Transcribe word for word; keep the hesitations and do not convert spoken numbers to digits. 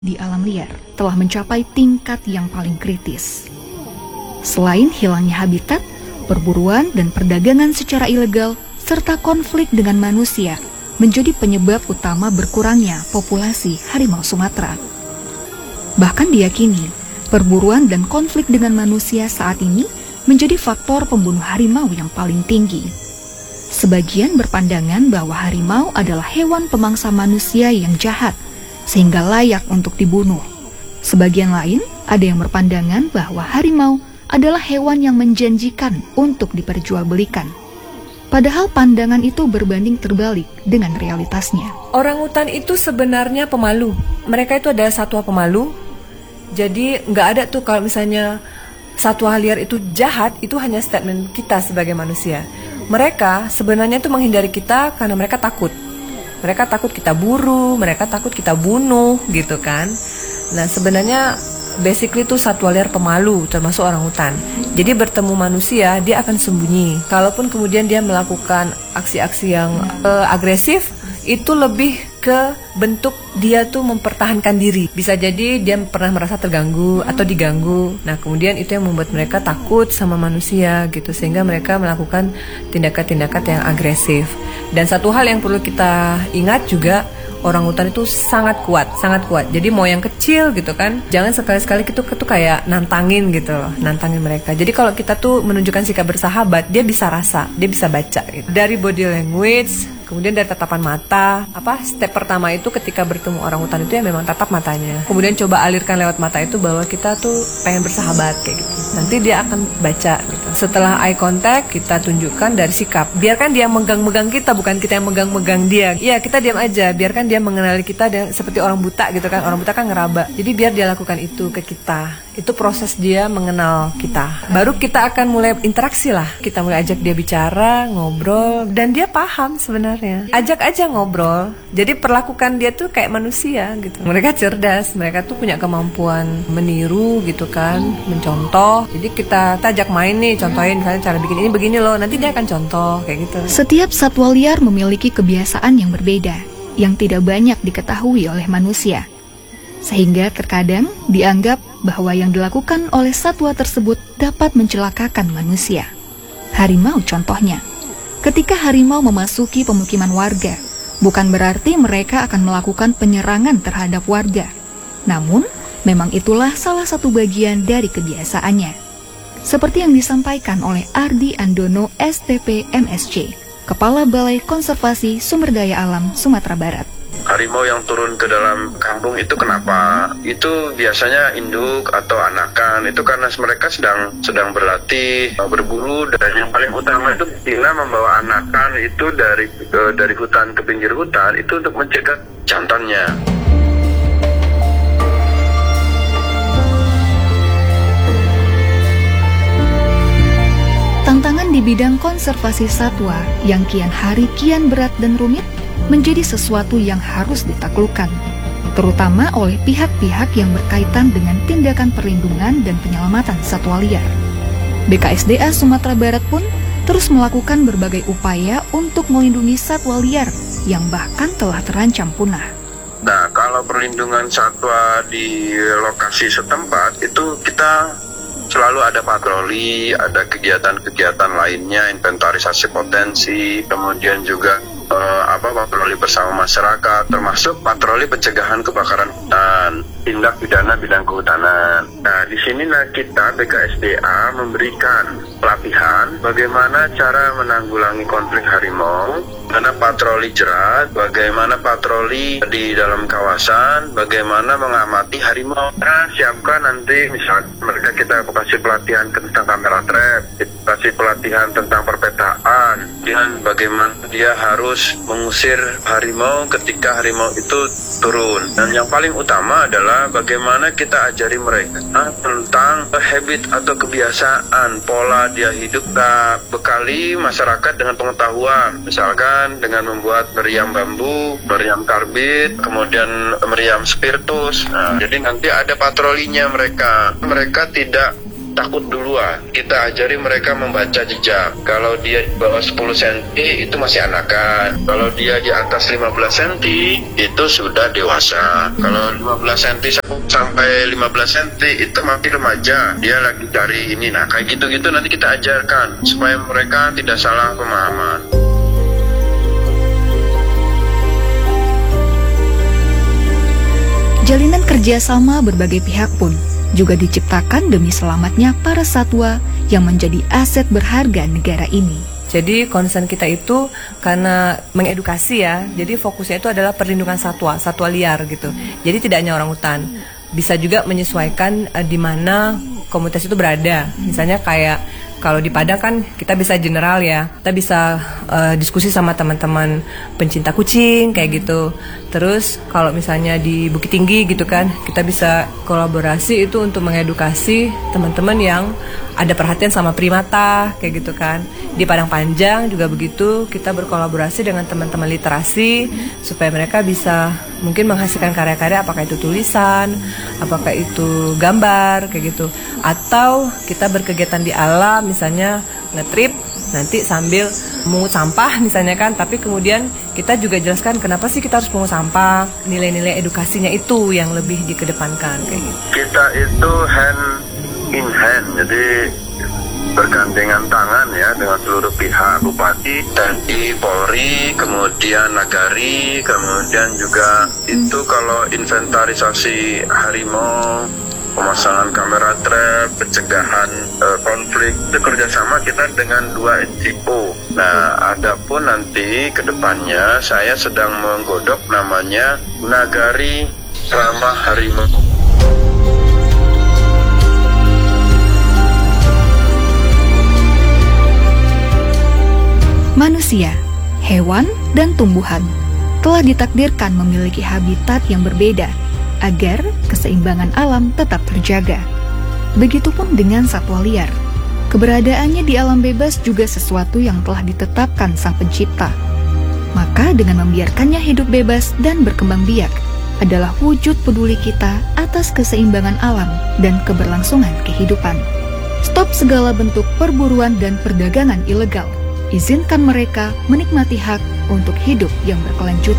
di alam liar telah mencapai tingkat yang paling kritis. Selain hilangnya habitat, perburuan dan perdagangan secara ilegal, serta konflik dengan manusia menjadi penyebab utama berkurangnya populasi harimau Sumatera. Bahkan diyakini, perburuan dan konflik dengan manusia saat ini menjadi faktor pembunuh harimau yang paling tinggi. Sebagian berpandangan bahwa harimau adalah hewan pemangsa manusia yang jahat, sehingga layak untuk dibunuh. Sebagian lain ada yang berpandangan bahwa harimau adalah hewan yang menjanjikan untuk diperjualbelikan. Padahal pandangan itu berbanding terbalik dengan realitasnya. Orangutan itu sebenarnya pemalu. Mereka itu adalah satwa pemalu. Jadi nggak ada tuh kalau misalnya satwa liar itu jahat, itu hanya statement kita sebagai manusia. Mereka sebenarnya itu menghindari kita karena mereka takut. Mereka takut kita buru, mereka takut kita bunuh gitu kan. Nah sebenarnya basically itu satwa liar pemalu, termasuk orangutan. Jadi bertemu manusia dia akan sembunyi. Kalaupun kemudian dia melakukan aksi-aksi yang uh, agresif, itu lebih ke bentuk dia tuh mempertahankan diri. Bisa jadi dia pernah merasa terganggu atau diganggu. Nah kemudian itu yang membuat mereka takut sama manusia gitu, sehingga mereka melakukan tindakan-tindakan yang agresif. Dan satu hal yang perlu kita ingat juga, orangutan itu sangat kuat, sangat kuat. Jadi mau yang kecil gitu kan, jangan sekali-sekali itu tuh kayak nantangin gitu loh, nantangin mereka. Jadi kalau kita tuh menunjukkan sikap bersahabat, dia bisa rasa, dia bisa baca gitu. Dari body language, kemudian dari tatapan mata. Apa step pertama itu ketika bertemu orangutan itu ya memang tatap matanya. Kemudian coba alirkan lewat mata itu bahwa kita tuh pengen bersahabat kayak gitu. Nanti dia akan baca gitu. Setelah eye contact, kita tunjukkan dari sikap. Biarkan dia megang-megang kita, bukan kita yang megang-megang dia. Iya, kita diam aja. Biarkan dia mengenali kita dan seperti orang buta gitu kan. Orang buta kan ngeraba. Jadi biar dia lakukan itu ke kita. Itu proses dia mengenal kita. Baru kita akan mulai interaksi lah. Kita mulai ajak dia bicara, ngobrol, dan dia paham sebenarnya. Ajak aja ngobrol. Jadi perlakukan dia tuh kayak manusia gitu. Mereka cerdas, mereka tuh punya kemampuan meniru gitu kan, mencontoh. Jadi kita, kita ajak main nih, contohin misalnya cara bikin ini begini loh, nanti dia akan contoh kayak gitu. Setiap satwa liar memiliki kebiasaan yang berbeda, yang tidak banyak diketahui oleh manusia. Sehingga terkadang dianggap bahwa yang dilakukan oleh satwa tersebut dapat mencelakakan manusia. Harimau contohnya. Ketika harimau memasuki pemukiman warga, bukan berarti mereka akan melakukan penyerangan terhadap warga. Namun, memang itulah salah satu bagian dari kebiasaannya. Seperti yang disampaikan oleh Ardi Andono S T P M S C, Kepala Balai Konservasi Sumber Daya Alam Sumatera Barat. Harimau yang turun ke dalam kampung itu kenapa? Itu biasanya induk atau anakan. Itu karena mereka sedang sedang berlatih berburu, dan yang paling utama itu bila membawa anakan itu dari uh, dari hutan ke pinggir hutan itu untuk mencegah jantannya. Tantangan di bidang konservasi satwa yang kian hari kian berat dan rumit menjadi sesuatu yang harus ditaklukkan, terutama oleh pihak-pihak yang berkaitan dengan tindakan perlindungan dan penyelamatan satwa liar. B K S D A Sumatera Barat pun terus melakukan berbagai upaya untuk melindungi satwa liar yang bahkan telah terancam punah. Nah, kalau perlindungan satwa di lokasi setempat itu kita selalu ada patroli, ada kegiatan-kegiatan lainnya, inventarisasi potensi, kemudian juga Uh, apa patroli bersama masyarakat, termasuk patroli pencegahan kebakaran hutan, tindak pidana bidang kehutanan. Nah, di sinilah kita B K S D A memberikan pelatihan bagaimana cara menanggulangi konflik harimau, bagaimana patroli jerat, bagaimana patroli di dalam kawasan, bagaimana mengamati harimau. Nah, siapkan nanti misalnya mereka kita kasih pelatihan tentang kamera trap, kita kasih pelatihan tentang perpetaan, dan bagaimana dia harus mengusir harimau ketika harimau itu turun. Dan yang paling utama adalah bagaimana kita ajari mereka tentang habit atau kebiasaan, pola dia hidup. Kita bekali masyarakat dengan pengetahuan, misalkan dengan membuat meriam bambu, meriam karbit, kemudian meriam spiritus. Nah, jadi nanti ada patrolinya mereka. Mereka tidak takut duluan. Kita ajari mereka membaca jejak. Kalau dia di bawah sepuluh sentimeter itu masih anakan. Kalau dia di atas lima belas sentimeter itu sudah dewasa. Kalau lima belas sentimeter sampai lima belas sentimeter itu masih remaja. Dia lagi cari ini. Nah, kayak gitu-gitu nanti kita ajarkan supaya mereka tidak salah pemahaman. Jalinan kerjasama berbagai pihak pun juga diciptakan demi selamatnya para satwa yang menjadi aset berharga negara ini. Jadi concern kita itu karena mengedukasi ya, jadi fokusnya itu adalah perlindungan satwa, satwa liar gitu. Jadi tidak hanya orang hutan, bisa juga menyesuaikan uh, di mana komunitas itu berada. Misalnya kayak kalau di Padang kan kita bisa general ya, kita bisa uh, diskusi sama teman-teman pencinta kucing kayak gitu. Terus kalau misalnya di Bukit Tinggi gitu kan, kita bisa kolaborasi itu untuk mengedukasi teman-teman yang ada perhatian sama primata kayak gitu kan. Di Padang Panjang juga begitu, kita berkolaborasi dengan teman-teman literasi supaya mereka bisa mungkin menghasilkan karya-karya, apakah itu tulisan, apakah itu gambar kayak gitu. Atau kita berkegiatan di alam, misalnya ngetrip nanti sambil mengut sampah misalnya kan, tapi kemudian kita juga jelaskan kenapa sih kita harus mengut sampah, nilai-nilai edukasinya itu yang lebih dikedepankan kayak gitu. Kita itu hand in hand, jadi bergandengan tangan ya dengan seluruh pihak, Bupati, T N I, Polri, kemudian Nagari, kemudian juga itu kalau inventarisasi harimau, pemasangan kamera trap, pencegahan uh, konflik, itu kerjasama kita dengan dua N G O. Nah, adapun nanti ke depannya saya sedang menggodok namanya Nagari Ramah Harimau. Manusia, hewan, dan tumbuhan telah ditakdirkan memiliki habitat yang berbeda agar keseimbangan alam tetap terjaga. Begitupun dengan satwa liar. Keberadaannya di alam bebas juga sesuatu yang telah ditetapkan Sang Pencipta. Maka dengan membiarkannya hidup bebas dan berkembang biak adalah wujud peduli kita atas keseimbangan alam dan keberlangsungan kehidupan. Stop segala bentuk perburuan dan perdagangan ilegal. Izinkan mereka menikmati hak untuk hidup yang berkelanjutan.